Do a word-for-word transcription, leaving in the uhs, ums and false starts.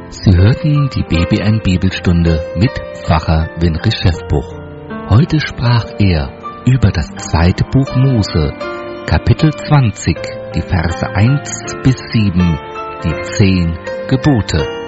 Sie hörten die B B N Bibelstunde mit Pfarrer Winrich Schäffbuch. Heute sprach er über das zweite Buch Mose, Kapitel zwanzig, die Verse eins bis sieben, die zehn Gebote.